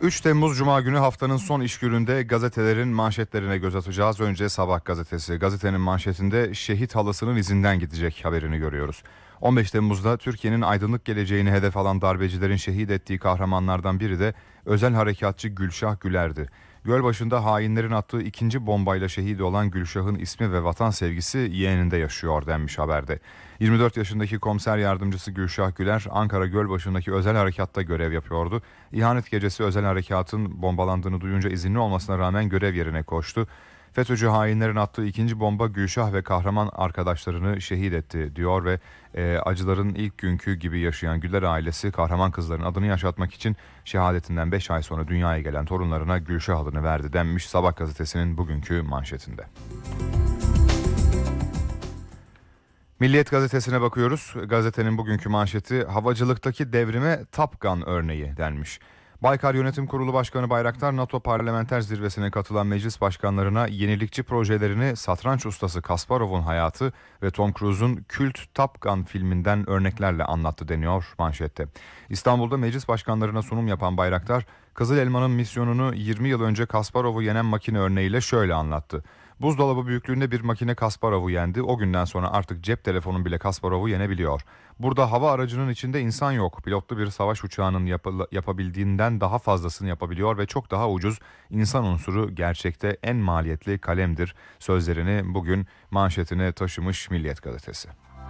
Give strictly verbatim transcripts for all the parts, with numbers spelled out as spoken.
üç Temmuz Cuma günü haftanın son iş gününde gazetelerin manşetlerine göz atacağız. Önce Sabah gazetesi. Gazetenin manşetinde şehit halasının izinden gidecek haberini görüyoruz. on beş Temmuz'da Türkiye'nin aydınlık geleceğini hedef alan darbecilerin şehit ettiği kahramanlardan biri de özel harekatçı Gülşah Güler'di. Gölbaşı'nda hainlerin attığı ikinci bombayla şehit olan Gülşah'ın ismi ve vatan sevgisi yeğeninde yaşıyor denmiş haberde. yirmi dört yaşındaki komiser yardımcısı Gülşah Güler, Ankara Gölbaşı'ndaki özel harekatta görev yapıyordu. İhanet gecesi özel harekatın bombalandığını duyunca izinli olmasına rağmen görev yerine koştu. FETÖ'cü hainlerin attığı ikinci bomba Gülşah ve kahraman arkadaşlarını şehit etti diyor ve e, acıların ilk günkü gibi yaşayan Güler ailesi kahraman kızların adını yaşatmak için şehadetinden beş ay sonra dünyaya gelen torunlarına Gülşah adını verdi denmiş Sabah gazetesinin bugünkü manşetinde. Milliyet gazetesine bakıyoruz. Gazetenin bugünkü manşeti havacılıktaki devrime Top Gun örneği denmiş. Baykar Yönetim Kurulu Başkanı Bayraktar, NATO Parlamenter Zirvesi'ne katılan meclis başkanlarına yenilikçi projelerini satranç ustası Kasparov'un hayatı ve Tom Cruise'un kült Top Gun filminden örneklerle anlattı deniyor manşette. İstanbul'da meclis başkanlarına sunum yapan Bayraktar, Kızıl Elma'nın misyonunu yirmi yıl önce Kasparov'u yenen makine örneğiyle şöyle anlattı. Buzdolabı büyüklüğünde bir makine Kasparov'u yendi. O günden sonra artık cep telefonun bile Kasparov'u yenebiliyor. Burada hava aracının içinde insan yok. Pilotlu bir savaş uçağının yapı- yapabildiğinden daha fazlasını yapabiliyor ve çok daha ucuz. İnsan unsuru gerçekte en maliyetli kalemdir. Sözlerini bugün manşetine taşımış Milliyet gazetesi.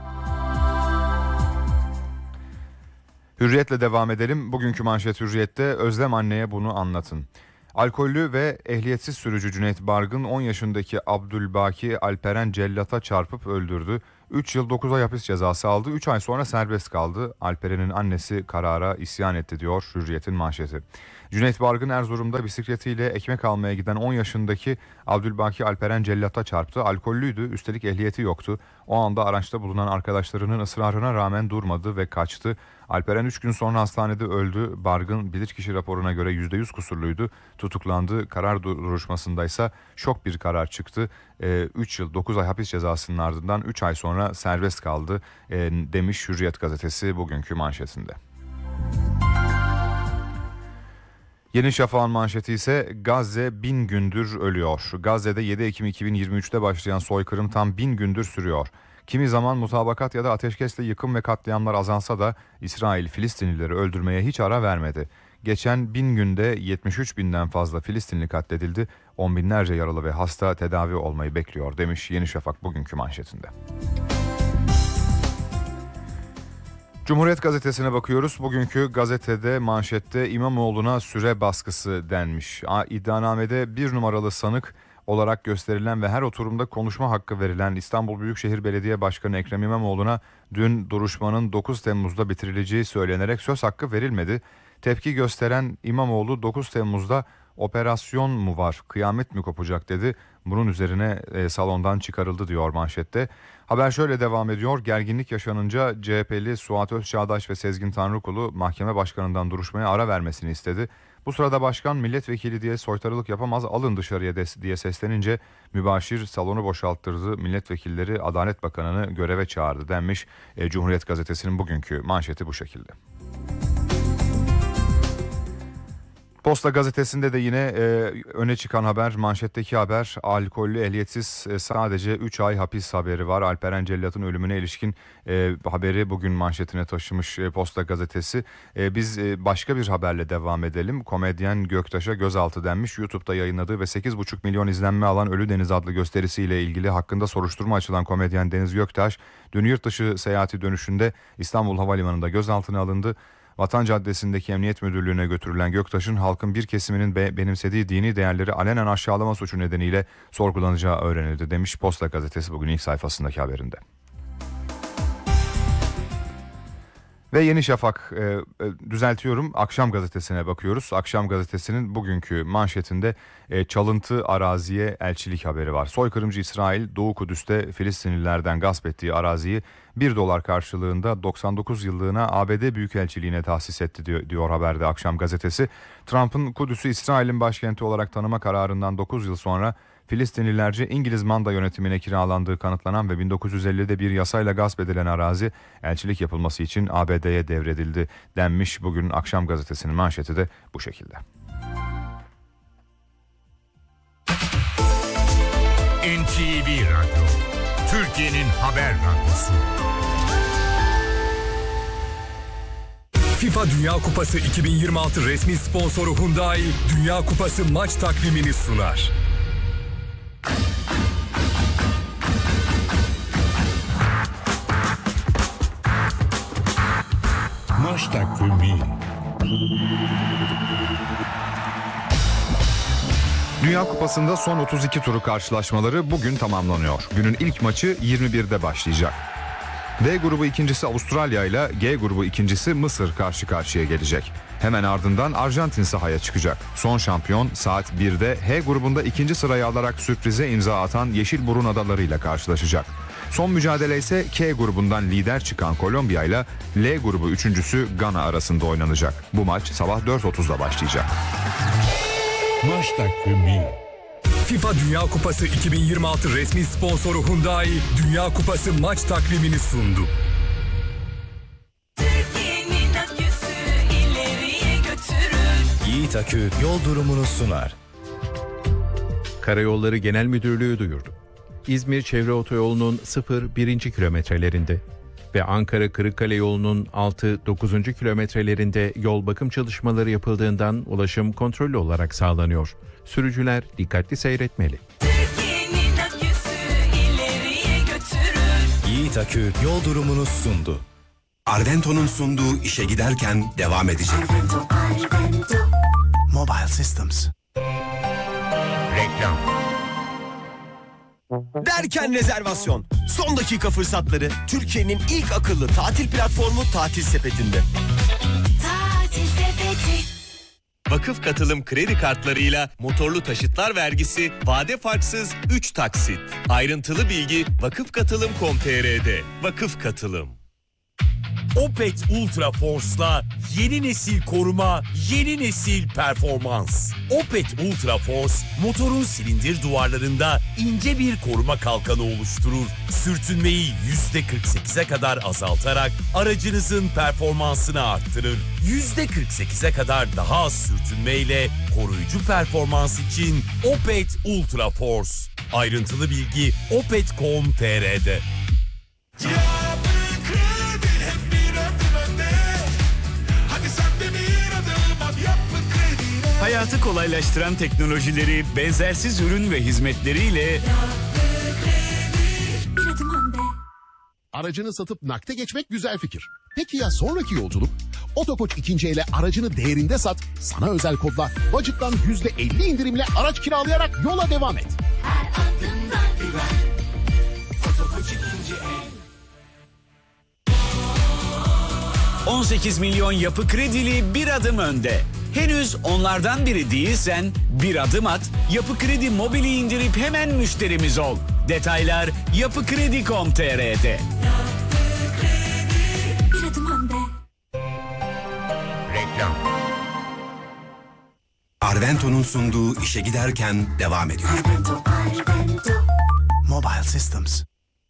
Hürriyetle devam edelim. Bugünkü manşet Hürriyet'te Özlem anneye bunu anlatın. Alkollü ve ehliyetsiz sürücü Cüneyt Bargın on yaşındaki Abdülbaki Alperen Cellat'a çarpıp öldürdü. üç yıl dokuz ay hapis cezası aldı. üç ay sonra serbest kaldı. Alperen'in annesi karara isyan etti diyor Hürriyet'in manşeti. Cüneyt Bargın Erzurum'da bisikletiyle ekmek almaya giden on yaşındaki Abdülbaki Alperen Cellat'a çarptı. Alkollüydü, üstelik ehliyeti yoktu. O anda araçta bulunan arkadaşlarının ısrarına rağmen durmadı ve kaçtı. Alperen üç gün sonra hastanede öldü. Bargın bilirkişi raporuna göre yüzde yüz kusurluydu. Tutuklandı. Karar duruşmasındaysa şok bir karar çıktı. üç yıl dokuz ay hapis cezasının ardından üç ay sonra serbest kaldı e, demiş Hürriyet gazetesi bugünkü manşetinde. Yeni Şafak'ın manşeti ise Gazze bin gündür ölüyor. Gazze'de yedi Ekim iki bin yirmi üçte başlayan soykırım tam bin gündür sürüyor. Kimi zaman mutabakat ya da ateşkesle yıkım ve katliamlar azalsa da İsrail Filistinlileri öldürmeye hiç ara vermedi. Geçen bin günde yetmiş üç binden fazla Filistinli katledildi. On binlerce yaralı ve hasta tedavi olmayı bekliyor demiş Yeni Şafak bugünkü manşetinde. Cumhuriyet gazetesine bakıyoruz. Bugünkü gazetede manşette İmamoğlu'na süre baskısı denmiş. İddianamede bir numaralı sanık olarak gösterilen ve her oturumda konuşma hakkı verilen İstanbul Büyükşehir Belediye Başkanı Ekrem İmamoğlu'na dün duruşmanın dokuz Temmuz'da bitirileceği söylenerek söz hakkı verilmedi. Tepki gösteren İmamoğlu dokuz Temmuz'da operasyon mu var, kıyamet mi kopacak dedi. Bunun üzerine e, salondan çıkarıldı diyor manşette. Haber şöyle devam ediyor. Gerginlik yaşanınca C H P'li Suat Özçağdaş ve Sezgin Tanrıkulu mahkeme başkanından duruşmaya ara vermesini istedi. Bu sırada başkan milletvekili diye soytarılık yapamaz, alın dışarıya des diye seslenince mübaşir salonu boşalttırdı. Milletvekilleri Adalet Bakanı'nı göreve çağırdı denmiş. E, Cumhuriyet gazetesinin bugünkü manşeti bu şekilde. Posta gazetesinde de yine e, öne çıkan haber, manşetteki haber alkollü ehliyetsiz e, sadece üç ay hapis haberi var. Alperen Cellat'ın ölümüne ilişkin e, haberi bugün manşetine taşımış e, Posta gazetesi. E, biz e, başka bir haberle devam edelim. Komedyen Göktaş'a gözaltı denmiş. YouTube'da yayınladığı ve sekiz buçuk milyon izlenme alan Ölüdeniz adlı gösterisiyle ilgili hakkında soruşturma açılan komedyen Deniz Göktaş dün yurt dışı seyahati dönüşünde İstanbul Havalimanı'nda gözaltına alındı. Vatan Caddesi'ndeki Emniyet Müdürlüğü'ne götürülen Göktaş'ın halkın bir kesiminin be- benimsediği dini değerleri alenen aşağılama suçu nedeniyle sorgulanacağı öğrenildi demiş Posta gazetesi bugün ilk sayfasındaki haberinde. Ve Yeni Şafak e, e, düzeltiyorum Akşam gazetesine bakıyoruz. Akşam gazetesinin bugünkü manşetinde e, çalıntı araziye elçilik haberi var. Soykırımcı İsrail Doğu Kudüs'te Filistinlilerden gasp ettiği araziyi bir dolar karşılığında doksan dokuz yıllığına A B D Büyükelçiliğine tahsis etti diyor, diyor haberde Akşam gazetesi. Trump'ın Kudüs'ü İsrail'in başkenti olarak tanıma kararından dokuz yıl sonra Filistinlilerce İngiliz manda yönetimine kiralandığı kanıtlanan ve bin dokuz yüz ellide bir yasayla gasp edilen arazi elçilik yapılması için A B D'ye devredildi denmiş. Bugün Akşam gazetesinin manşeti de bu şekilde. N T V Radyo, Türkiye'nin haber radyosu. FIFA Dünya Kupası iki bin yirmi altı resmi sponsoru Hyundai, Dünya Kupası maç takvimini sunar. Maç takvimi. Dünya Kupası'nda son otuz iki turu karşılaşmaları bugün tamamlanıyor. Günün ilk maçı yirmi birde başlayacak. D grubu ikincisi Avustralya ile G grubu ikincisi Mısır karşı karşıya gelecek. Hemen ardından Arjantin sahaya çıkacak. Son şampiyon saat birde H grubunda ikinci sırayı alarak sürprize imza atan Yeşilburun Adaları ile karşılaşacak. Son mücadele ise K grubundan lider çıkan Kolombiya ile L grubu üçüncüsü Gana arasında oynanacak. Bu maç sabah dört otuzda başlayacak. Maç takvimi. FIFA Dünya Kupası iki bin yirmi altı resmi sponsoru Hyundai, Dünya Kupası maç takvimini sundu. Türkiye'nin aküsü ileriye götürür. Yiğit Akü yol durumunu sunar. Karayolları Genel Müdürlüğü duyurdu. İzmir Çevre Otoyolu'nun sıfır birinci kilometrelerinde ve Ankara Kırıkkale yolunun altı dokuzuncu kilometrelerinde yol bakım çalışmaları yapıldığından ulaşım kontrollü olarak sağlanıyor. Sürücüler dikkatli seyretmeli. Türkiye'nin aküsü ileriye götürür. Yiğit Akü yol durumunu sundu. Arvento'nun sunduğu işe giderken devam edecek. Arvento, Arvento. Mobile Systems. Reklam. Derken rezervasyon. Son dakika fırsatları Türkiye'nin ilk akıllı tatil platformu Tatil Sepeti'nde. Tatil sepeti. Vakıf katılım kredi kartlarıyla motorlu taşıtlar vergisi vade farksız üç taksit. Ayrıntılı bilgi vakıf katılım nokta com nokta tr'de. Vakıf Katılım. Opet Ultra Force'la yeni nesil koruma, yeni nesil performans. Opet Ultra Force, motorun silindir duvarlarında ince bir koruma kalkanı oluşturur. Sürtünmeyi yüzde kırk sekize kadar azaltarak aracınızın performansını arttırır. yüzde kırk sekize kadar daha az sürtünmeyle koruyucu performans için Opet Ultra Force. Ayrıntılı bilgi opet nokta com nokta tr'de. Hayatı kolaylaştıran teknolojileri, benzersiz ürün ve hizmetleriyle Bir adım önde. Aracını satıp nakde geçmek güzel fikir. Peki ya sonraki yolculuk? Otokoç ikinci ele aracını değerinde sat, sana özel kodla Bacık'tan yüzde elli indirimle araç kiralayarak yola devam et. Her adımda güven. Otokoç ikinci el. on sekiz milyon yapı kredili bir adım önde. Henüz onlardan biri değilsen bir adım at, Yapı Kredi Mobil'i indirip hemen müşterimiz ol. Detaylar yapı kredi nokta com nokta tr'de. Bir adım önde. Reklam. Arvento'nun sunduğu işe giderken devam ediyor. Arvento, Arvento. Mobile Systems.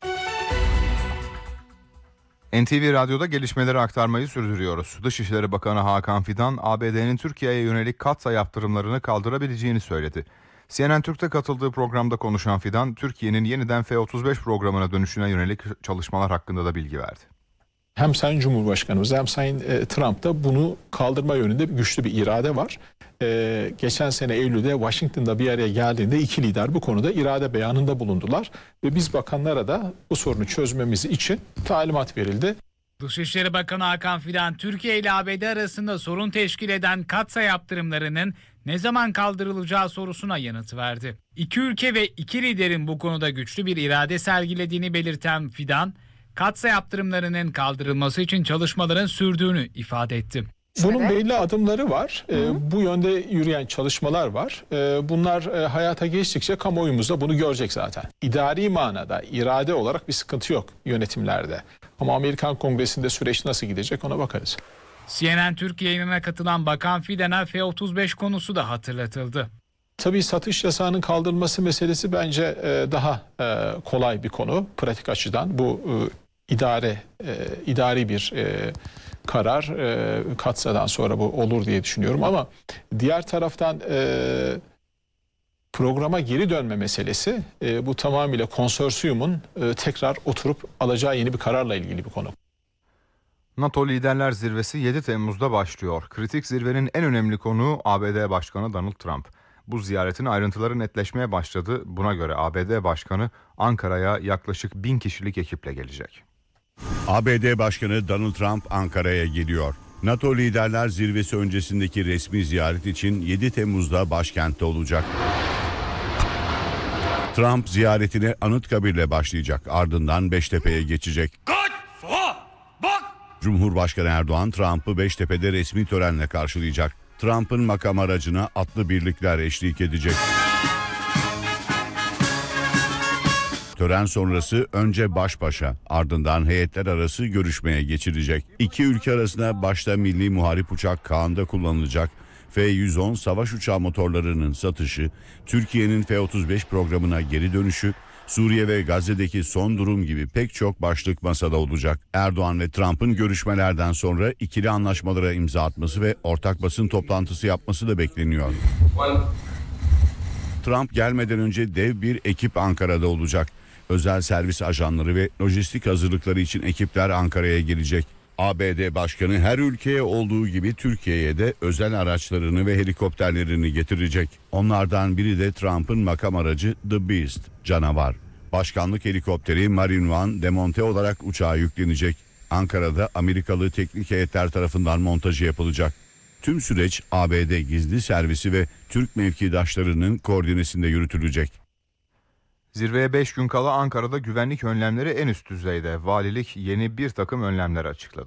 N T V Radyo'da gelişmeleri aktarmayı sürdürüyoruz. Dışişleri Bakanı Hakan Fidan, A B D'nin Türkiye'ye yönelik katsa yaptırımlarını kaldırabileceğini söyledi. C N N Türk'te katıldığı programda konuşan Fidan, Türkiye'nin yeniden F otuz beş programına dönüşüne yönelik çalışmalar hakkında da bilgi verdi. Hem Sayın Cumhurbaşkanımız hem Sayın Trump'ta bunu kaldırma yönünde güçlü bir irade var. Ee, geçen sene Eylül'de Washington'da bir araya geldiğinde iki lider bu konuda irade beyanında bulundular. Ve biz bakanlara da bu sorunu çözmemiz için talimat verildi. Dışişleri Bakanı Hakan Fidan, Türkiye ile A B D arasında sorun teşkil eden katsa yaptırımlarının ne zaman kaldırılacağı sorusuna yanıt verdi. İki ülke ve iki liderin bu konuda güçlü bir irade sergilediğini belirten Fidan, katsa yaptırımlarının kaldırılması için çalışmaların sürdüğünü ifade etti. Bunun belli adımları var. Ee, bu yönde yürüyen çalışmalar var. Ee, bunlar e, hayata geçtikçe kamuoyumuz da bunu görecek zaten. İdari manada, irade olarak bir sıkıntı yok yönetimlerde. Ama Amerikan Kongresi'nde süreç nasıl gidecek ona bakarız. C N N Türk yayınına katılan Bakan Fidan'a F otuz beş konusu da hatırlatıldı. Tabii satış yasağının kaldırılması meselesi bence e, daha e, kolay bir konu pratik açıdan. Bu e, idare e, idari bir e, karar e, Katsa'dan sonra bu olur diye düşünüyorum ama diğer taraftan e, Programa geri dönme meselesi e, bu tamamıyla konsorsiyumun e, tekrar oturup alacağı yeni bir kararla ilgili bir konu. NATO Liderler Zirvesi yedi Temmuz'da başlıyor. Kritik zirvenin en önemli konuğu A B D Başkanı Donald Trump. Bu ziyaretin ayrıntıları netleşmeye başladı. Buna göre A B D Başkanı Ankara'ya yaklaşık bin kişilik ekiple gelecek. A B D Başkanı Donald Trump Ankara'ya geliyor. NATO Liderler Zirvesi öncesindeki resmi ziyaret için yedi Temmuz'da başkentte olacak. Trump ziyaretine Anıtkabir'le başlayacak, ardından Beştepe'ye geçecek. Cumhurbaşkanı Erdoğan Trump'ı Beştepe'de resmi törenle karşılayacak. Trump'ın makam aracına atlı birlikler eşlik edecek. Tören sonrası önce baş başa, ardından heyetler arası görüşmeye geçilecek. İki ülke arasında başta milli muharip uçak Kaan'da kullanılacak F yüz on savaş uçağı motorlarının satışı, Türkiye'nin F otuz beş programına geri dönüşü, Suriye ve Gazze'deki son durum gibi pek çok başlık masada olacak. Erdoğan ve Trump'ın görüşmelerden sonra ikili anlaşmalara imza atması ve ortak basın toplantısı yapması da bekleniyor. Trump gelmeden önce dev bir ekip Ankara'da olacak. Özel servis ajanları ve lojistik hazırlıkları için ekipler Ankara'ya gelecek. A B D Başkanı her ülkeye olduğu gibi Türkiye'ye de özel araçlarını ve helikopterlerini getirecek. Onlardan biri de Trump'ın makam aracı The Beast, canavar. Başkanlık helikopteri Marine One demonte olarak uçağa yüklenecek. Ankara'da Amerikalı teknik heyetler tarafından montajı yapılacak. Tüm süreç A B D gizli servisi ve Türk mevkidaşlarının koordinesinde yürütülecek. Zirveye beş gün kala Ankara'da güvenlik önlemleri en üst düzeyde. Valilik yeni bir takım önlemler açıkladı.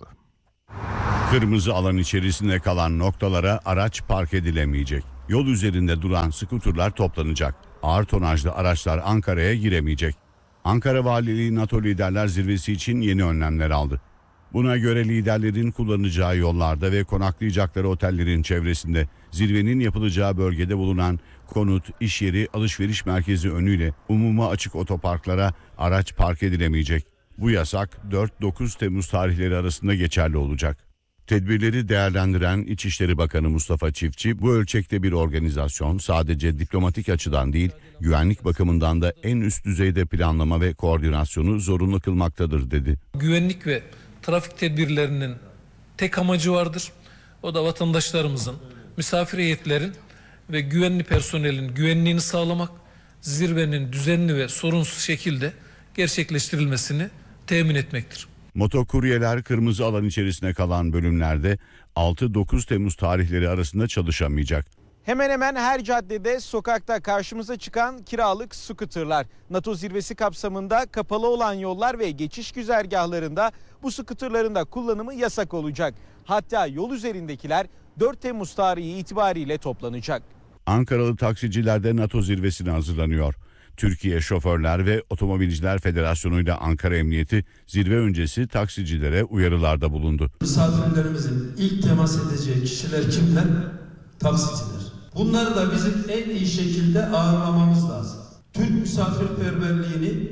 Kırmızı alan içerisinde kalan noktalara araç park edilemeyecek. Yol üzerinde duran skuterlar toplanacak. Ağır tonajlı araçlar Ankara'ya giremeyecek. Ankara Valiliği NATO Liderler Zirvesi için yeni önlemler aldı. Buna göre liderlerin kullanacağı yollarda ve konaklayacakları otellerin çevresinde zirvenin yapılacağı bölgede bulunan konut, iş yeri, alışveriş merkezi önüyle umuma açık otoparklara araç park edilemeyecek. Bu yasak dört dokuz Temmuz tarihleri arasında geçerli olacak. Tedbirleri değerlendiren İçişleri Bakanı Mustafa Çiftçi, bu ölçekte bir organizasyon sadece diplomatik açıdan değil, güvenlik bakımından da en üst düzeyde planlama ve koordinasyonu zorunlu kılmaktadır dedi. Güvenlik ve trafik tedbirlerinin tek amacı vardır. O da vatandaşlarımızın, misafir heyetlerin ve güvenli personelin güvenliğini sağlamak, zirvenin düzenli ve sorunsuz şekilde gerçekleştirilmesini temin etmektir. Motokuryeler kırmızı alan içerisinde kalan bölümlerde altı dokuz Temmuz tarihleri arasında çalışamayacak. Hemen hemen her caddede, sokakta karşımıza çıkan kiralık skuterlar. NATO zirvesi kapsamında kapalı olan yollar ve geçiş güzergahlarında bu skuterların da kullanımı yasak olacak. Hatta yol üzerindekiler dört Temmuz tarihi itibariyle toplanacak. Ankaralı taksiciler de NATO zirvesine hazırlanıyor. Türkiye Şoförler ve Otomobilciler Federasyonu ile Ankara Emniyeti zirve öncesi taksicilere uyarılarda bulundu. Misafirlerimizin ilk temas edeceği kişiler kimler? Taksiciler. Bunları da bizim en iyi şekilde ağırlamamız lazım. Türk misafirperverliğini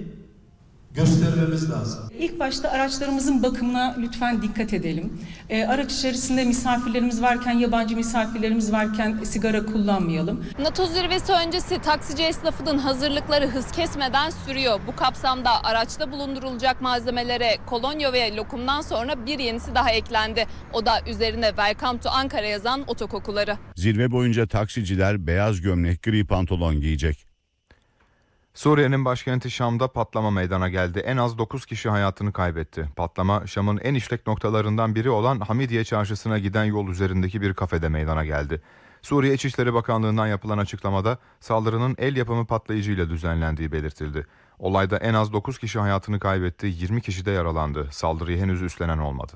göstermemiz lazım. İlk başta araçlarımızın bakımına lütfen dikkat edelim. E, araç içerisinde misafirlerimiz varken, yabancı misafirlerimiz varken sigara kullanmayalım. NATO zirvesi öncesi taksici esnafının hazırlıkları hız kesmeden sürüyor. Bu kapsamda araçta bulundurulacak malzemelere kolonya ve lokumdan sonra bir yenisi daha eklendi. O da üzerine Welcome to Ankara yazan otokokuları. Zirve boyunca taksiciler beyaz gömlek, gri pantolon giyecek. Suriye'nin başkenti Şam'da patlama meydana geldi. En az dokuz kişi hayatını kaybetti. Patlama Şam'ın en işlek noktalarından biri olan Hamidiye Çarşısı'na giden yol üzerindeki bir kafede meydana geldi. Suriye İçişleri Bakanlığı'ndan yapılan açıklamada saldırının el yapımı patlayıcıyla düzenlendiği belirtildi. Olayda en az dokuz kişi hayatını kaybetti, yirmi kişi de yaralandı. Saldırıyı henüz üstlenen olmadı.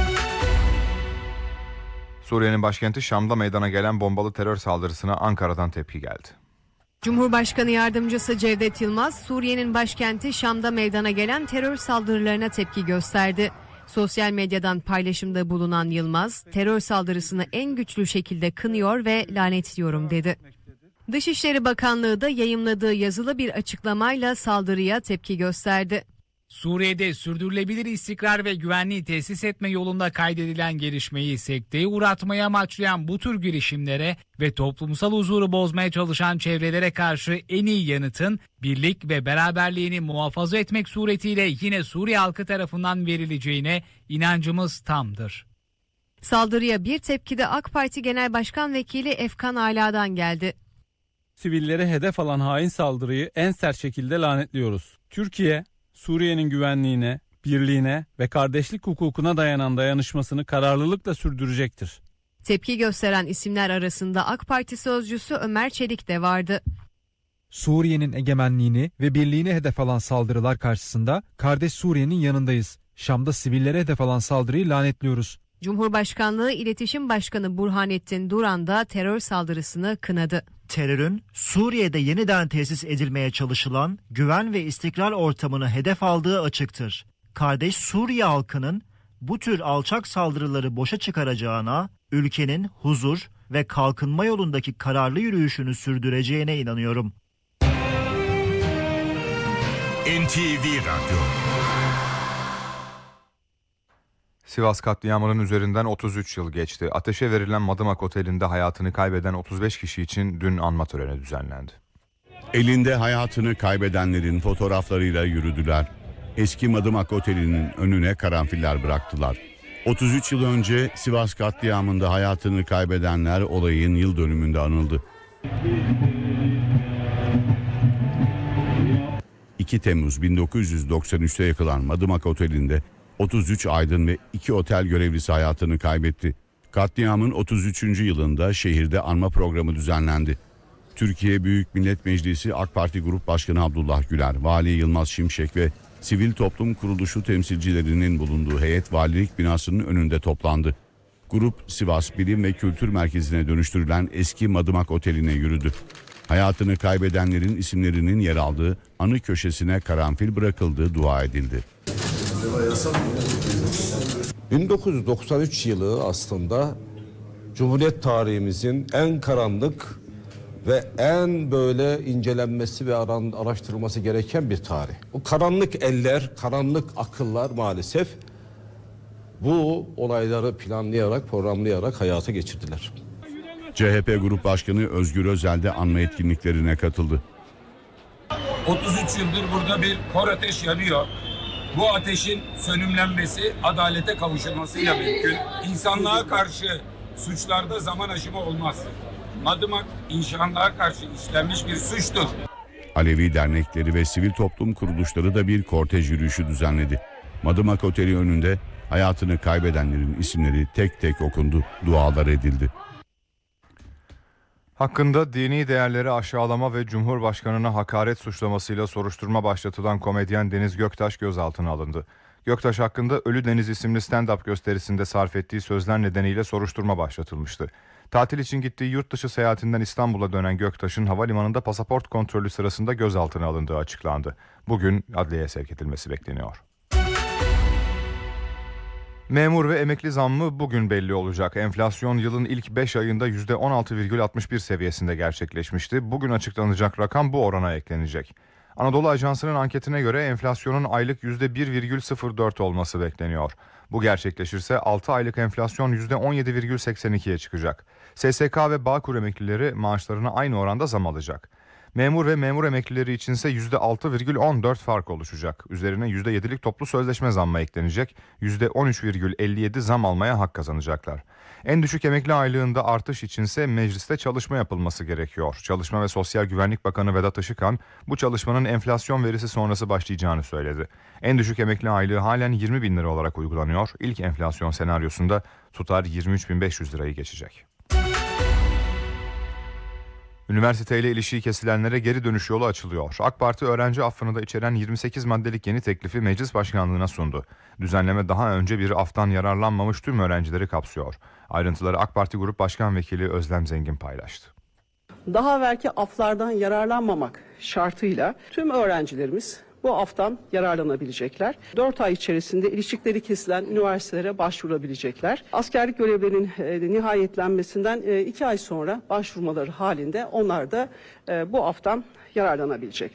Suriye'nin başkenti Şam'da meydana gelen bombalı terör saldırısına Ankara'dan tepki geldi. Cumhurbaşkanı Yardımcısı Cevdet Yılmaz, Suriye'nin başkenti Şam'da meydana gelen terör saldırılarına tepki gösterdi. Sosyal medyadan paylaşımda bulunan Yılmaz, terör saldırısını en güçlü şekilde kınıyor ve lanetliyorum dedi. Dışişleri Bakanlığı da yayımladığı yazılı bir açıklamayla saldırıya tepki gösterdi. Suriye'de sürdürülebilir istikrar ve güvenliği tesis etme yolunda kaydedilen gelişmeyi sekteye uğratmaya amaçlayan bu tür girişimlere ve toplumsal huzuru bozmaya çalışan çevrelere karşı en iyi yanıtın birlik ve beraberliğini muhafaza etmek suretiyle yine Suriye halkı tarafından verileceğine inancımız tamdır. Saldırıya bir tepki de AK Parti Genel Başkan Vekili Efkan Ala'dan geldi. Sivillere hedef alan hain saldırıyı en sert şekilde lanetliyoruz. Türkiye, Suriye'nin güvenliğine, birliğine ve kardeşlik hukukuna dayanan dayanışmasını kararlılıkla sürdürecektir. Tepki gösteren isimler arasında AK Parti sözcüsü Ömer Çelik de vardı. Suriye'nin egemenliğini ve birliğini hedef alan saldırılar karşısında kardeş Suriye'nin yanındayız. Şam'da sivillere hedef alan saldırıyı lanetliyoruz. Cumhurbaşkanlığı İletişim Başkanı Burhanettin Duran da terör saldırısını kınadı. Terörün Suriye'de yeniden tesis edilmeye çalışılan güven ve istikrar ortamını hedef aldığı açıktır. Kardeş Suriye halkının bu tür alçak saldırıları boşa çıkaracağına, ülkenin huzur ve kalkınma yolundaki kararlı yürüyüşünü sürdüreceğine inanıyorum. N T V Radyo. Sivas katliamının üzerinden otuz üç yıl geçti. Ateşe verilen Madımak Oteli'nde hayatını kaybeden otuz beş kişi için dün anma töreni düzenlendi. Elinde hayatını kaybedenlerin fotoğraflarıyla yürüdüler. Eski Madımak Oteli'nin önüne karanfiller bıraktılar. otuz üç yıl önce Sivas katliamında hayatını kaybedenler olayın yıl dönümünde anıldı. iki Temmuz bin dokuz yüz doksan üçte yakılan Madımak Oteli'nde otuz üç aydın ve iki otel görevlisi hayatını kaybetti. Katliamın otuz üçüncü yılında şehirde anma programı düzenlendi. Türkiye Büyük Millet Meclisi AK Parti Grup Başkanı Abdullah Güler, Vali Yılmaz Şimşek ve sivil toplum kuruluşu temsilcilerinin bulunduğu heyet valilik binasının önünde toplandı. Grup Sivas Bilim ve Kültür Merkezi'ne dönüştürülen eski Madımak Oteli'ne yürüdü. Hayatını kaybedenlerin isimlerinin yer aldığı anı köşesine karanfil bırakıldığı dua edildi. bin dokuz yüz doksan üç yılı aslında Cumhuriyet tarihimizin en karanlık ve en böyle incelenmesi ve araştırılması gereken bir tarih. O karanlık eller, karanlık akıllar maalesef bu olayları planlayarak, programlayarak hayata geçirdiler. C H P Grup Başkanı Özgür Özel de anma etkinliklerine katıldı. otuz üç yıldır burada bir kor ateş yanıyor. Bu ateşin sönümlenmesi adalete kavuşulmasıyla mümkün. İnsanlığa karşı suçlarda zaman aşımı olmaz. Madımak insanlığa karşı işlenmiş bir suçtur. Alevi dernekleri ve sivil toplum kuruluşları da bir kortej yürüyüşü düzenledi. Madımak Oteli önünde hayatını kaybedenlerin isimleri tek tek okundu, dualar edildi. Hakkında dini değerleri aşağılama ve Cumhurbaşkanına hakaret suçlamasıyla soruşturma başlatılan komedyen Deniz Göktaş gözaltına alındı. Göktaş hakkında Ölü Deniz isimli stand-up gösterisinde sarf ettiği sözler nedeniyle soruşturma başlatılmıştı. Tatil için gittiği yurt dışı seyahatinden İstanbul'a dönen Göktaş'ın havalimanında pasaport kontrolü sırasında gözaltına alındığı açıklandı. Bugün adliyeye sevk edilmesi bekleniyor. Memur ve emekli zammı bugün belli olacak. Enflasyon yılın ilk beş ayında yüzde on altı virgül altmış bir seviyesinde gerçekleşmişti. Bugün açıklanacak rakam bu orana eklenecek. Anadolu Ajansı'nın anketine göre enflasyonun aylık yüzde bir virgül sıfır dört olması bekleniyor. Bu gerçekleşirse altı aylık enflasyon yüzde on yedi virgül seksen ikiye çıkacak. S S K ve Bağkur emeklileri maaşlarına aynı oranda zam alacak. Memur ve memur emeklileri içinse yüzde altı virgül on dört fark oluşacak. Üzerine yüzde yedilik toplu sözleşme zammı eklenecek. yüzde on üç virgül elli yedi zam almaya hak kazanacaklar. En düşük emekli aylığında artış içinse mecliste çalışma yapılması gerekiyor. Çalışma ve Sosyal Güvenlik Bakanı Vedat Işıkhan bu çalışmanın enflasyon verisi sonrası başlayacağını söyledi. En düşük emekli aylığı halen yirmi bin lira olarak uygulanıyor. İlk enflasyon senaryosunda tutar yirmi üç bin beş yüz lirayı geçecek. Üniversiteyle ilişiği kesilenlere geri dönüş yolu açılıyor. AK Parti öğrenci affını da içeren yirmi sekiz maddelik yeni teklifi meclis başkanlığına sundu. Düzenleme daha önce bir aftan yararlanmamış tüm öğrencileri kapsıyor. Ayrıntıları AK Parti Grup Başkan Vekili Özlem Zengin paylaştı. Daha evvelki aflardan yararlanmamak şartıyla tüm öğrencilerimiz bu aftan yararlanabilecekler. dört ay içerisinde ilişkileri kesilen üniversitelere başvurabilecekler. Askerlik görevlerinin e, nihayetlenmesinden e, iki ay sonra başvurmaları halinde onlar da e, bu aftan yararlanabilecekler.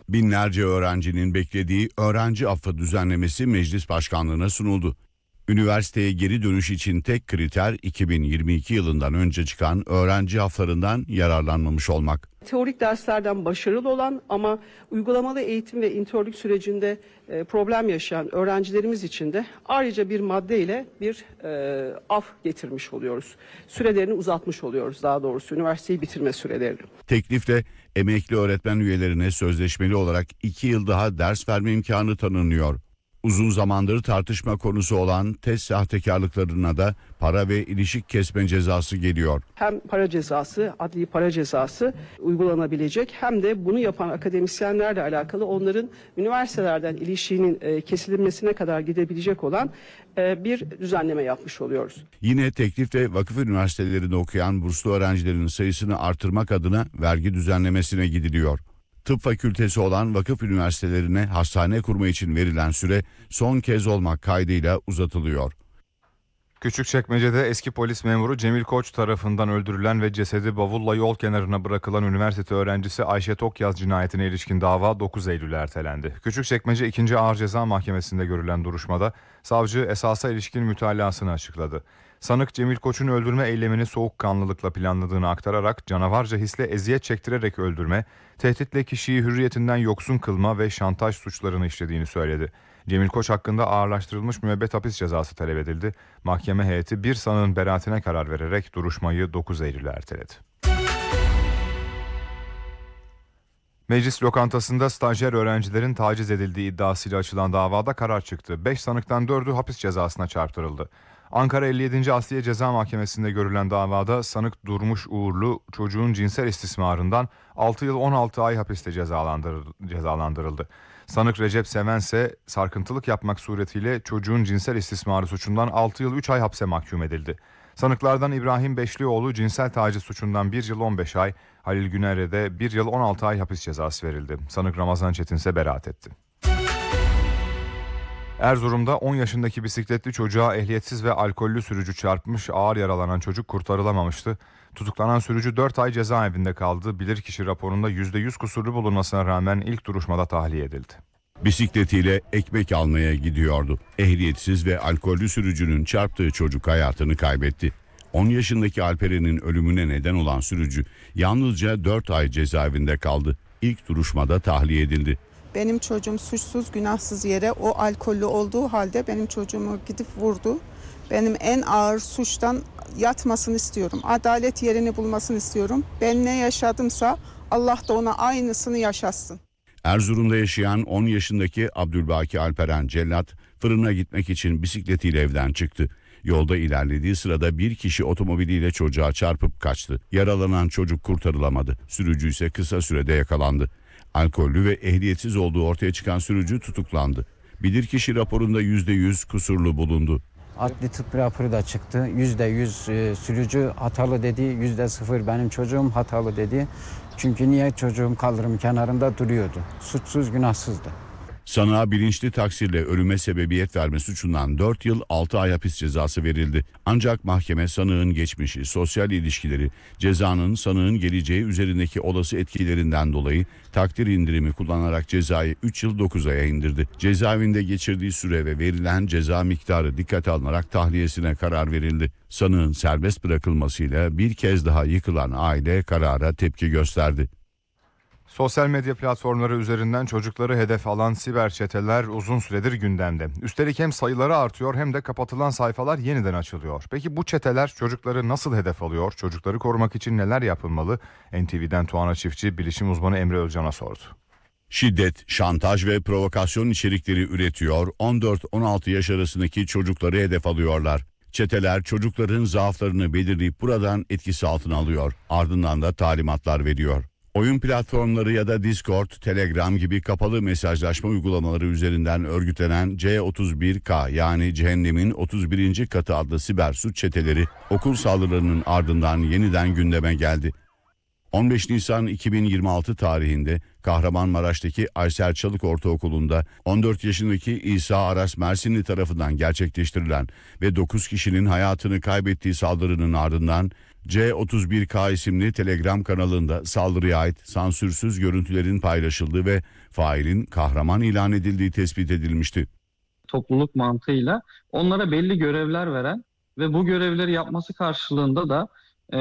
Binlerce öğrencinin beklediği öğrenci affı düzenlemesi meclis başkanlığına sunuldu. Üniversiteye geri dönüş için tek kriter iki bin yirmi iki yılından önce çıkan öğrenci afflarından yararlanmamış olmak. Teorik derslerden başarılı olan ama uygulamalı eğitim ve internlük sürecinde e, problem yaşayan öğrencilerimiz için de ayrıca bir maddeyle bir e, af getirmiş oluyoruz. Sürelerini uzatmış oluyoruz, daha doğrusu üniversiteyi bitirme sürelerini. Teklifle emekli öğretmen üyelerine sözleşmeli olarak iki yıl daha ders verme imkanı tanınıyor. Uzun zamandır tartışma konusu olan test sahtekarlıklarına da para ve ilişik kesme cezası geliyor. Hem para cezası, adli para cezası uygulanabilecek, hem de bunu yapan akademisyenlerle alakalı onların üniversitelerden ilişiğinin e, kesilmesine kadar gidebilecek olan e, bir düzenleme yapmış oluyoruz. Yine teklifte vakıf üniversitelerinde okuyan burslu öğrencilerin sayısını artırmak adına vergi düzenlemesine gidiliyor. Tıp fakültesi olan vakıf üniversitelerine hastane kurma için verilen süre son kez olmak kaydıyla uzatılıyor. Küçükçekmece'de eski polis memuru Cemil Koç tarafından öldürülen ve cesedi bavulla yol kenarına bırakılan üniversite öğrencisi Ayşe Tokyaz cinayetine ilişkin dava dokuz Eylül'e ertelendi. Küçükçekmece ikinci Ağır Ceza Mahkemesi'nde görülen duruşmada savcı esasa ilişkin mütalasını açıkladı. Sanık Cemil Koç'un öldürme eylemini soğukkanlılıkla planladığını aktararak canavarca hisle eziyet çektirerek öldürme, tehditle kişiyi hürriyetinden yoksun kılma ve şantaj suçlarını işlediğini söyledi. Cemil Koç hakkında ağırlaştırılmış müebbet hapis cezası talep edildi. Mahkeme heyeti bir sanığın beraatine karar vererek duruşmayı dokuz Eylül'e erteledi. Meclis lokantasında stajyer öğrencilerin taciz edildiği iddiasıyla açılan davada karar çıktı. beş sanıktan dördü hapis cezasına çarptırıldı. Ankara elli yedinci Asliye Ceza Mahkemesi'nde görülen davada sanık Durmuş Uğurlu çocuğun cinsel istismarından altı yıl on altı ay hapiste cezalandırıldı. Sanık Recep Seven ise sarkıntılık yapmak suretiyle çocuğun cinsel istismarı suçundan altı yıl üç ay hapse mahkum edildi. Sanıklardan İbrahim Beşlioğlu cinsel taciz suçundan bir yıl on beş ay, Halil Güner'e de bir yıl on altı ay hapis cezası verildi. Sanık Ramazan Çetin ise beraat etti. Erzurum'da on yaşındaki bisikletli çocuğa ehliyetsiz ve alkollü sürücü çarpmış, ağır yaralanan çocuk kurtarılamamıştı. Tutuklanan sürücü dört ay cezaevinde kaldı. Bilirkişi raporunda yüzde yüz kusurlu bulunmasına rağmen ilk duruşmada tahliye edildi. Bisikletiyle ekmek almaya gidiyordu. Ehliyetsiz ve alkollü sürücünün çarptığı çocuk hayatını kaybetti. on yaşındaki Alperen'in ölümüne neden olan sürücü yalnızca dört ay cezaevinde kaldı. İlk duruşmada tahliye edildi. Benim çocuğum suçsuz günahsız yere o alkollü olduğu halde benim çocuğumu gidip vurdu. Benim en ağır suçtan yatmasını istiyorum. Adalet yerini bulmasını istiyorum. Ben ne yaşadımsa Allah da ona aynısını yaşatsın. Erzurum'da yaşayan on yaşındaki Abdülbaki Alperen Cellat fırına gitmek için bisikletiyle evden çıktı. Yolda ilerlediği sırada bir kişi otomobiliyle çocuğa çarpıp kaçtı. Yaralanan çocuk kurtarılamadı. Sürücü ise kısa sürede yakalandı. Alkollü ve ehliyetsiz olduğu ortaya çıkan sürücü tutuklandı. Bilirkişi raporunda yüzde yüz kusurlu bulundu. Adli tıp raporu da çıktı. yüzde yüz e, sürücü hatalı dedi, yüzde sıfır benim çocuğum hatalı dedi. Çünkü niye çocuğum kaldırım kenarında duruyordu. Suçsuz günahsızdı. Sanığa bilinçli taksirle ölüme sebebiyet verme suçundan dört yıl altı ay hapis cezası verildi. Ancak mahkeme sanığın geçmişi, sosyal ilişkileri, cezanın sanığın geleceği üzerindeki olası etkilerinden dolayı takdir indirimi kullanarak cezayı üç yıl dokuz aya indirdi. Cezaevinde geçirdiği süre ve verilen ceza miktarı dikkate alınarak tahliyesine karar verildi. Sanığın serbest bırakılmasıyla bir kez daha yıkılan aile karara tepki gösterdi. Sosyal medya platformları üzerinden çocukları hedef alan siber çeteler uzun süredir gündemde. Üstelik hem sayıları artıyor hem de kapatılan sayfalar yeniden açılıyor. Peki bu çeteler çocukları nasıl hedef alıyor? Çocukları korumak için neler yapılmalı? N T V'den Tuana Çiftçi, bilişim uzmanı Emre Özcan'a sordu. Şiddet, şantaj ve provokasyon içerikleri üretiyor, on dört on altı yaş arasındaki çocukları hedef alıyorlar. Çeteler çocukların zaaflarını belirleyip buradan etkisi altına alıyor. Ardından da talimatlar veriyor. Oyun platformları ya da Discord, Telegram gibi kapalı mesajlaşma uygulamaları üzerinden örgütlenen C otuz bir K yani Cehennemin otuz birinci katı adlı siber suç çeteleri okul saldırılarının ardından yeniden gündeme geldi. on beş Nisan iki bin yirmi altı tarihinde Kahramanmaraş'taki Aysel Çalık Ortaokulu'nda on dört yaşındaki İsa Aras Mersinli tarafından gerçekleştirilen ve dokuz kişinin hayatını kaybettiği saldırının ardından C otuz bir K isimli Telegram kanalında saldırıya ait sansürsüz görüntülerin paylaşıldığı ve failin kahraman ilan edildiği tespit edilmişti. Topluluk mantığıyla onlara belli görevler veren ve bu görevleri yapması karşılığında da e,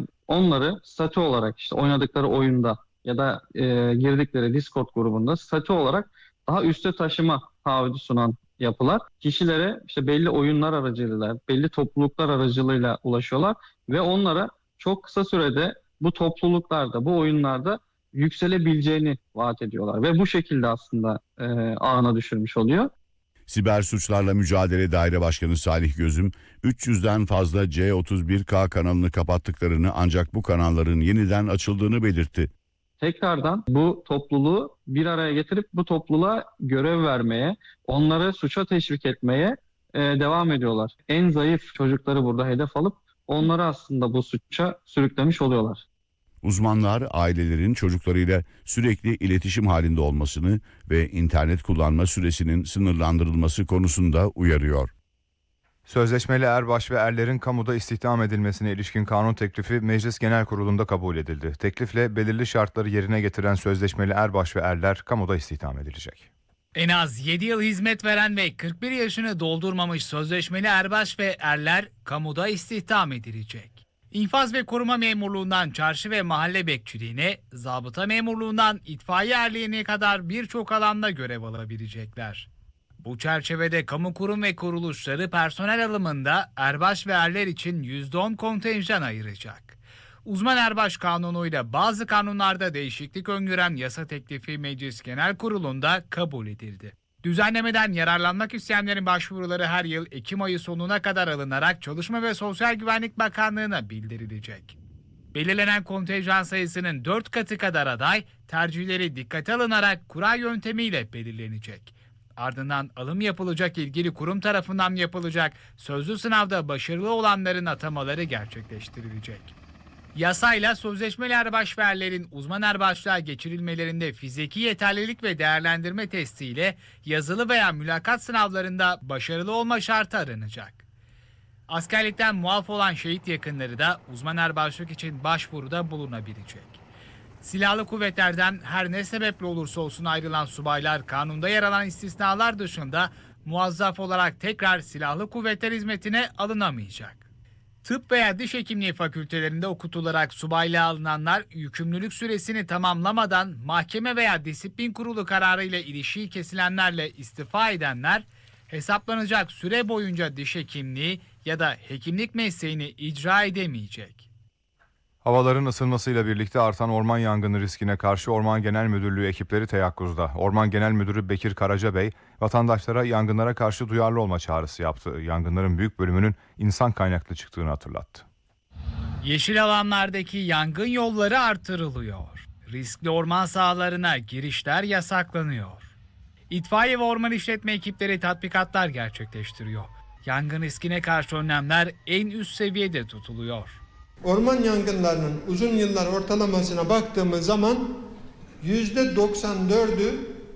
onları statü olarak işte oynadıkları oyunda ya da e, girdikleri Discord grubunda statü olarak daha üste taşıma taahhüdü sunan yapılar kişilere işte belli oyunlar aracılığıyla, belli topluluklar aracılığıyla ulaşıyorlar ve onlara çok kısa sürede bu topluluklarda, bu oyunlarda yükselebileceğini vaat ediyorlar ve bu şekilde aslında e, ağına düşürmüş oluyor. Siber Suçlarla Mücadele Daire Başkanı Salih Gözüm, üç yüzden fazla C otuz bir K kanalını kapattıklarını ancak bu kanalların yeniden açıldığını belirtti. Tekrardan bu topluluğu bir araya getirip bu topluluğa görev vermeye, onları suça teşvik etmeye e, devam ediyorlar. En zayıf çocukları burada hedef alıp onları aslında bu suça sürüklemiş oluyorlar. Uzmanlar ailelerin çocuklarıyla sürekli iletişim halinde olmasını ve internet kullanma süresinin sınırlandırılması konusunda uyarıyor. Sözleşmeli erbaş ve erlerin kamuda istihdam edilmesine ilişkin kanun teklifi Meclis Genel Kurulu'nda kabul edildi. Teklifle belirli şartları yerine getiren sözleşmeli erbaş ve erler kamuda istihdam edilecek. En az yedi yıl hizmet veren ve kırk bir yaşını doldurmamış sözleşmeli erbaş ve erler kamuda istihdam edilecek. İnfaz ve koruma memurluğundan çarşı ve mahalle bekçiliğine, zabıta memurluğundan itfaiye erliğine kadar birçok alanda görev alabilecekler. Bu çerçevede kamu kurum ve kuruluşları personel alımında erbaş ve erler için yüzde on kontenjan ayıracak. Uzman erbaş kanunuyla bazı kanunlarda değişiklik öngören yasa teklifi Meclis Genel Kurulu'nda kabul edildi. Düzenlemeden yararlanmak isteyenlerin başvuruları her yıl Ekim ayı sonuna kadar alınarak Çalışma ve Sosyal Güvenlik Bakanlığı'na bildirilecek. Belirlenen kontenjan sayısının dört katı kadar aday, tercihleri dikkate alınarak kura yöntemiyle belirlenecek. Ardından alım yapılacak ilgili kurum tarafından yapılacak sözlü sınavda başarılı olanların atamaları gerçekleştirilecek. Yasayla sözleşmeli erbaş ve erlerin uzman erbaşlığa geçirilmelerinde fiziki yeterlilik ve değerlendirme testiyle yazılı veya mülakat sınavlarında başarılı olma şartı aranacak. Askerlikten muaf olan şehit yakınları da uzman erbaşlık için başvuruda bulunabilecek. Silahlı kuvvetlerden her ne sebeple olursa olsun ayrılan subaylar kanunda yer alan istisnalar dışında muazzaf olarak tekrar silahlı kuvvetler hizmetine alınamayacak. Tıp veya diş hekimliği fakültelerinde okutularak subaylığa alınanlar yükümlülük süresini tamamlamadan mahkeme veya disiplin kurulu kararıyla ilişiği kesilenlerle istifa edenler hesaplanacak süre boyunca diş hekimliği ya da hekimlik mesleğini icra edemeyecek. Havaların ısınmasıyla birlikte artan orman yangını riskine karşı Orman Genel Müdürlüğü ekipleri teyakkuzda. Orman Genel Müdürü Bekir Karacabey, vatandaşlara yangınlara karşı duyarlı olma çağrısı yaptı. Yangınların büyük bölümünün insan kaynaklı çıktığını hatırlattı. Yeşil alanlardaki yangın yolları artırılıyor. Riskli orman sahalarına girişler yasaklanıyor. İtfaiye ve orman işletme ekipleri tatbikatlar gerçekleştiriyor. Yangın riskine karşı önlemler en üst seviyede tutuluyor. Orman yangınlarının uzun yıllar ortalamasına baktığımız zaman yüzde doksan dördü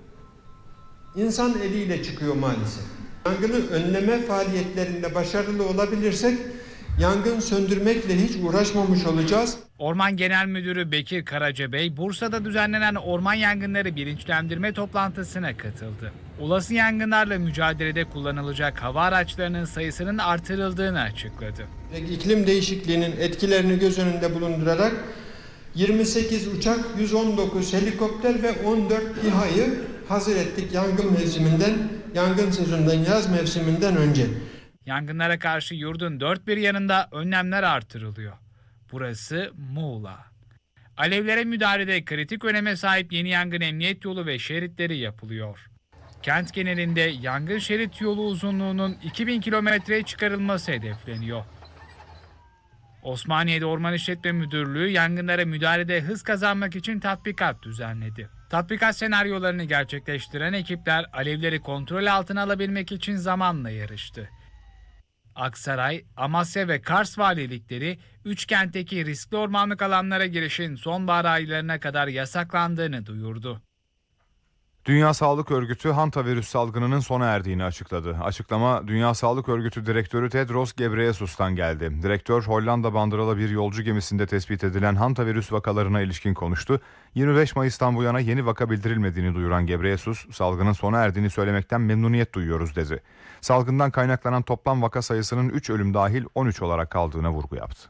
insan eliyle çıkıyor maalesef. Yangını önleme faaliyetlerinde başarılı olabilirsek yangın söndürmekle hiç uğraşmamış olacağız. Orman Genel Müdürü Bekir Karacabey, Bursa'da düzenlenen orman yangınları bilinçlendirme toplantısına katıldı. Olası yangınlarla mücadelede kullanılacak hava araçlarının sayısının artırıldığını açıkladı. İklim değişikliğinin etkilerini göz önünde bulundurarak yirmi sekiz uçak, yüz on dokuz helikopter ve on dört İHA'yı hazır ettik yangın mevsiminden, yangın sezonundan, yaz mevsiminden önce. Yangınlara karşı yurdun dört bir yanında önlemler artırılıyor. Burası Muğla. Alevlere müdahalede kritik öneme sahip yeni yangın emniyet yolu ve şeritleri yapılıyor. Kent genelinde yangın şerit yolu uzunluğunun iki bin kilometreye çıkarılması hedefleniyor. Osmaniye'de Orman İşletme Müdürlüğü yangınlara müdahalede hız kazanmak için tatbikat düzenledi. Tatbikat senaryolarını gerçekleştiren ekipler alevleri kontrol altına alabilmek için zamanla yarıştı. Aksaray, Amasya ve Kars valilikleri üç kentteki riskli ormanlık alanlara girişin sonbahar aylarına kadar yasaklandığını duyurdu. Dünya Sağlık Örgütü hantavirüs salgınının sona erdiğini açıkladı. Açıklama Dünya Sağlık Örgütü Direktörü Tedros Ghebreyesus'tan geldi. Direktör Hollanda bandıralı bir yolcu gemisinde tespit edilen hantavirüs vakalarına ilişkin konuştu. yirmi beş Mayıs'tan bu yana yeni vaka bildirilmediğini duyuran Ghebreyesus, salgının sona erdiğini söylemekten memnuniyet duyuyoruz dedi. Salgından kaynaklanan toplam vaka sayısının üç ölüm dahil on üç olarak kaldığına vurgu yaptı.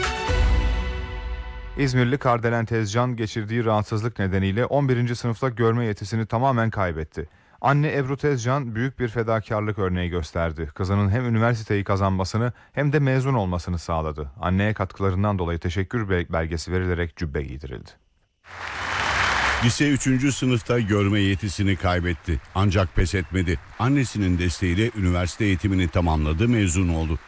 İzmirli Kardelen Tezcan geçirdiği rahatsızlık nedeniyle on birinci sınıfta görme yetisini tamamen kaybetti. Anne Ebru Tezcan büyük bir fedakarlık örneği gösterdi. Kızının hem üniversiteyi kazanmasını hem de mezun olmasını sağladı. Anneye katkılarından dolayı teşekkür belgesi verilerek cübbe giydirildi. Lise üçüncü sınıfta görme yetisini kaybetti. Ancak pes etmedi. Annesinin desteğiyle üniversite eğitimini tamamladı, mezun oldu.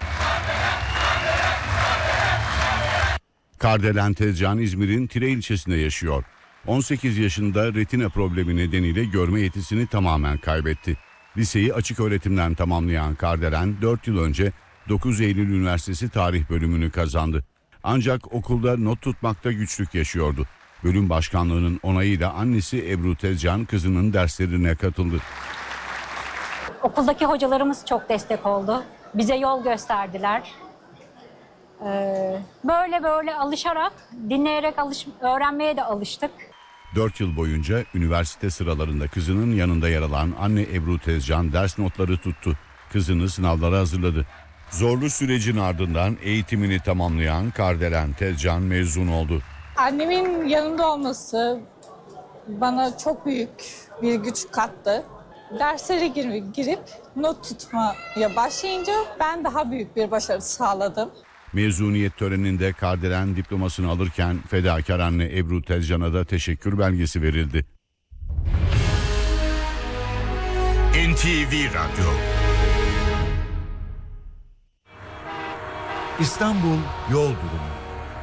Kardelen Tezcan İzmir'in Tire ilçesinde yaşıyor. on sekiz yaşında retina problemi nedeniyle görme yetisini tamamen kaybetti. Liseyi açık öğretimden tamamlayan Kardelen dört yıl önce dokuz Eylül Üniversitesi Tarih bölümünü kazandı. Ancak okulda not tutmakta güçlük yaşıyordu. Bölüm başkanlığının onayıyla annesi Ebru Tezcan kızının derslerine katıldı. Okuldaki hocalarımız çok destek oldu. Bize yol gösterdiler. Ee, böyle böyle alışarak, dinleyerek alış, öğrenmeye de alıştık. dört yıl boyunca üniversite sıralarında kızının yanında yer alan anne Ebru Tezcan ders notları tuttu. Kızını sınavlara hazırladı. Zorlu sürecin ardından eğitimini tamamlayan Kardelen Tezcan mezun oldu. Annemin yanında olması bana çok büyük bir güç kattı. Derslere girip, girip not tutmaya başlayınca ben daha büyük bir başarı sağladım. Mezuniyet töreninde Kardelen diplomasını alırken fedakar anne Ebru Tezcan'a da teşekkür belgesi verildi. N T V Radyo. İstanbul yol durumu.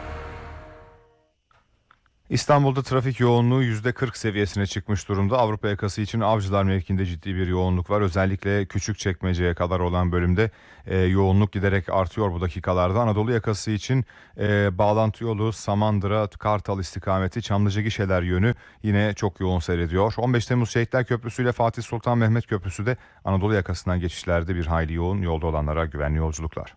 İstanbul'da trafik yoğunluğu yüzde kırk seviyesine çıkmış durumda. Avrupa yakası için Avcılar mevkiinde ciddi bir yoğunluk var. Özellikle Küçükçekmece'ye kadar olan bölümde e, yoğunluk giderek artıyor bu dakikalarda. Anadolu yakası için e, bağlantı yolu Samandıra, Kartal istikameti Çamlıca Gişeler yönü yine çok yoğun seyrediyor. on beş Temmuz Şehitler Köprüsü ile Fatih Sultan Mehmet Köprüsü de Anadolu yakasından geçişlerde bir hayli yoğun. Yolda olanlara güvenli yolculuklar.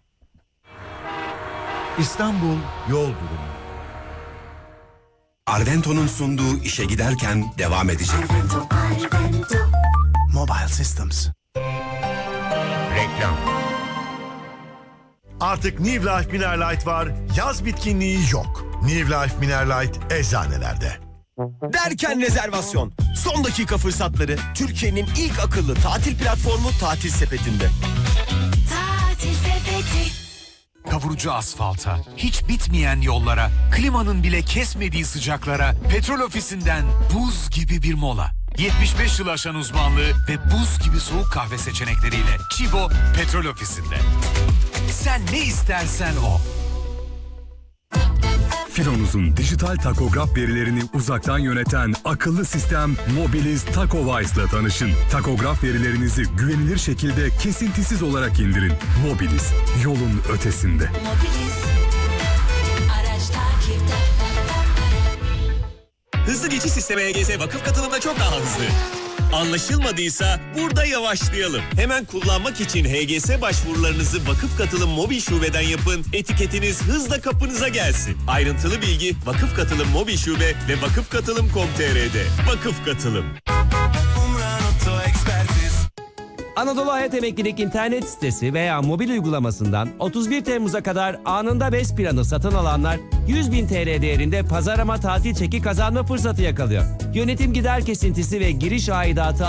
İstanbul yol durumu. Arvento'nun sunduğu işe giderken devam edecek. Arvento, Arvento. Mobile Systems. Reklam. Artık New Life Mineralite var. Yaz bitkinliği yok. New Life Mineralite eczanelerde. Derken rezervasyon. Son dakika fırsatları Türkiye'nin ilk akıllı tatil platformu Tatil Sepeti'nde. Tatil Sepeti. Kavurucu asfalta, hiç bitmeyen yollara, klimanın bile kesmediği sıcaklara, Petrol Ofisi'nden buz gibi bir mola. yetmiş beş yıl aşan uzmanlığı ve buz gibi soğuk kahve seçenekleriyle Chibo Petrol Ofisi'nde. Sen ne istersen o. Fironuz'un dijital takograf verilerini uzaktan yöneten akıllı sistem Mobiliz TacoWise ile tanışın. Takograf verilerinizi güvenilir şekilde kesintisiz olarak indirin. Mobiliz, yolun ötesinde. Mobiliz. Araç takipte. Hızlı geçiş sistemi H G S vakıf katılımda çok daha hızlı. Anlaşılmadıysa burada yavaşlayalım. Hemen kullanmak için H G S başvurularınızı Vakıf Katılım Mobil Şube'den yapın. Etiketiniz hızla kapınıza gelsin. Ayrıntılı bilgi Vakıf Katılım Mobil Şube ve vakıf katılım nokta com nokta t r'de. Vakıf Katılım. Anadolu Hayat Emeklilik internet sitesi veya mobil uygulamasından otuz bir Temmuz'a kadar anında BES planı satın alanlar yüz bin T L değerinde pazarlama tatil çeki kazanma fırsatı yakalıyor. Yönetim gider kesintisi ve giriş aidatı